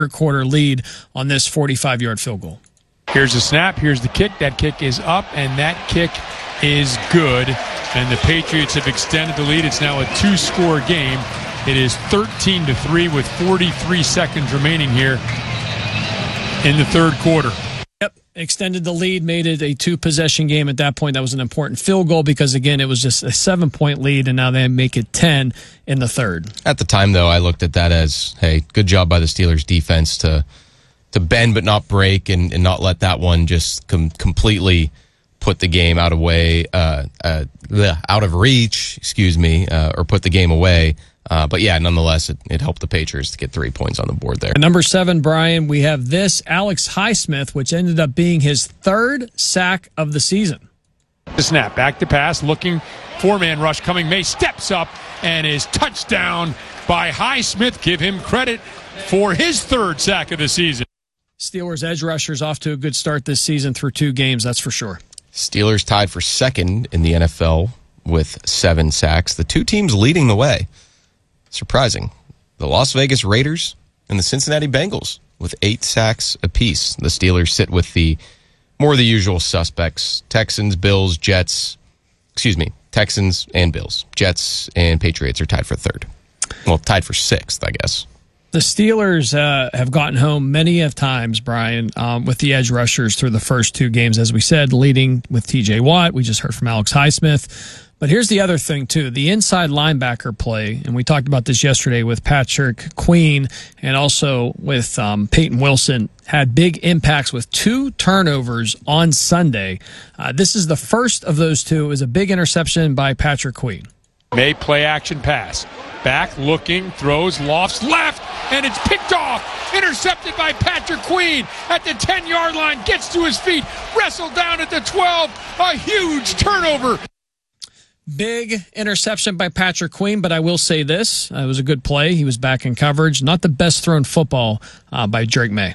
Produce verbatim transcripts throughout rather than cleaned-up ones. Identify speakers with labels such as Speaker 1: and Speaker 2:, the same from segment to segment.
Speaker 1: quarter lead on this forty-five-yard field goal.
Speaker 2: Here's the snap. Here's the kick. That kick is up, and that kick is good. And the Patriots have extended the lead. It's now a two-score game. It is thirteen to three with forty-three seconds remaining here in the third quarter.
Speaker 1: Yep, extended the lead, made it a two-possession game at that point. That was an important field goal because, again, it was just a seven-point lead, and now they make it ten in the third.
Speaker 3: At the time, though, I looked at that as, hey, good job by the Steelers' defense to to bend but not break and, and not let that one just com- completely put the game out of way, uh, uh, out of reach, excuse me, uh, or put the game away. Uh, but yeah, nonetheless, it, it helped the Patriots to get three points on the board there.
Speaker 1: Number seven, Brian, we have this Alex Highsmith, which ended up being his third sack of the season.
Speaker 2: The snap, back to pass, looking, four-man rush coming. May steps up and is touchdown by Highsmith. Give him credit for his third sack of the season.
Speaker 1: Steelers edge rushers off to a good start this season through two games, that's for sure.
Speaker 3: Steelers tied for second in the N F L with seven sacks. The two teams leading the way. Surprising. The Las Vegas Raiders and the Cincinnati Bengals with eight sacks apiece. The Steelers sit with the more of the usual suspects. Texans, Bills, Jets. Excuse me. Texans and Bills. Jets and Patriots are tied for third. Well, tied for sixth, I guess.
Speaker 1: The Steelers uh, have gotten home many of times, Brian, um, with the edge rushers through the first two games, as we said, leading with T J Watt. We just heard from Alex Highsmith. But here's the other thing, too. The inside linebacker play, and we talked about this yesterday with Patrick Queen and also with um, Peyton Wilson, had big impacts with two turnovers on Sunday. Uh, this is the first of those two. It was a big interception by Patrick Queen.
Speaker 2: May play action pass. Back, looking, throws, lofts, left, and it's picked off. Intercepted by Patrick Queen at the ten-yard line. Gets to his feet. Wrestled down at the twelve. A huge turnover.
Speaker 1: Big interception by Patrick Queen, but I will say this. Uh, it was a good play. He was back in coverage. Not the best thrown football uh, by Drake May.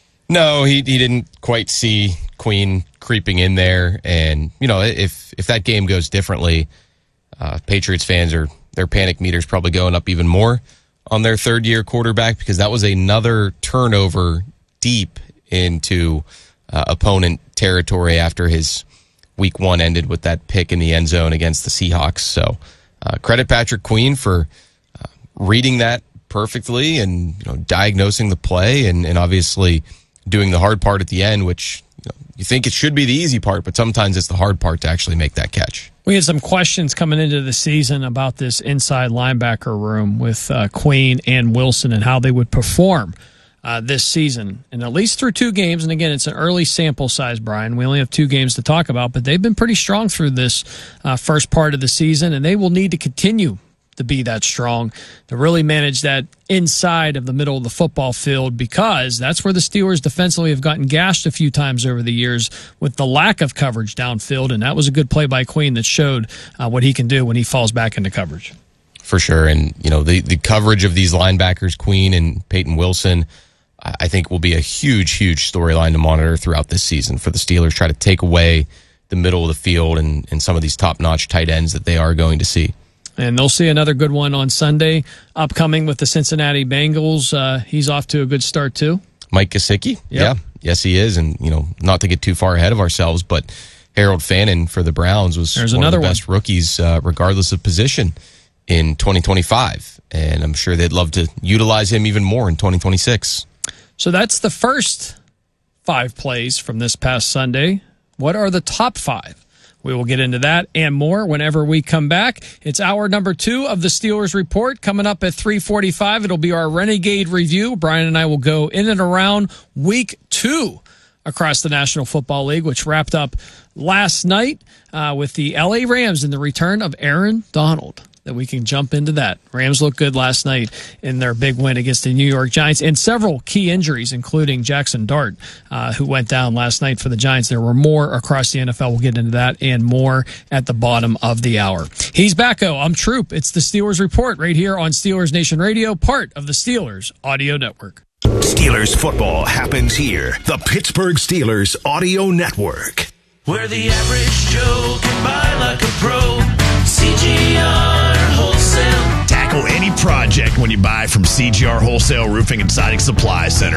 Speaker 3: No, he he didn't quite see Queen creeping in there. And, you know, if, if that game goes differently, uh, Patriots fans are their panic meter's probably going up even more on their third-year quarterback because that was another turnover deep into uh, opponent territory after his week one ended with that pick in the end zone against the Seahawks. So uh, credit Patrick Queen for uh, reading that perfectly and you know, diagnosing the play and, and obviously doing the hard part at the end, which you, know, you think it should be the easy part, but sometimes it's the hard part to actually make that catch.
Speaker 1: We had some questions coming into the season about this inside linebacker room with uh, Queen and Wilson and how they would perform uh, this season. And at least through two games, and again, it's an early sample size, Brian. We only have two games to talk about, but they've been pretty strong through this uh, first part of the season, and they will need to continue to be that strong to really manage that inside of the middle of the football field because that's where the Steelers defensively have gotten gashed a few times over the years with the lack of coverage downfield, and that was a good play by Queen that showed uh, what he can do when he falls back into coverage.
Speaker 3: For sure, and you know the, the coverage of these linebackers, Queen and Peyton Wilson, I think will be a huge, huge storyline to monitor throughout this season for the Steelers, try to take away the middle of the field and, and some of these top-notch tight ends that they are going to see.
Speaker 1: And they'll see another good one on Sunday, upcoming with the Cincinnati Bengals. Uh, he's off to a good start, too.
Speaker 3: Mike Gesicki?
Speaker 1: Yep.
Speaker 3: Yeah. Yes, he is. And, you know, not to get too far ahead of ourselves, but Harold Fannin for the Browns was
Speaker 1: There's
Speaker 3: one
Speaker 1: another
Speaker 3: of the best
Speaker 1: one.
Speaker 3: rookies, uh, regardless of position, in twenty twenty-five. And I'm sure they'd love to utilize him even more in twenty twenty-six.
Speaker 1: So that's the first five plays from this past Sunday. What are the top five? We will get into that and more whenever we come back. It's hour number two of the Steelers Report. Coming up at three forty-five, it'll be our Renegade Review. Brian and I will go in and around week two across the National Football League, which wrapped up last night uh, with the L A Rams and the return of Aaron Donald. That we can jump into that. Rams looked good last night in their big win against the New York Giants, and several key injuries, including Jackson Dart, uh, who went down last night for the Giants. There were more across the N F L. We'll get into that and more at the bottom of the hour. He's Backo. I'm Troop. It's the Steelers Report right here on Steelers Nation Radio, part of the Steelers Audio Network.
Speaker 4: Steelers football happens here. The Pittsburgh Steelers Audio Network.
Speaker 5: Where the average Joe can buy like a pro. C G R Wholesale. Tax Tackle any project when you buy from C G R Wholesale Roofing and Siding Supply Center.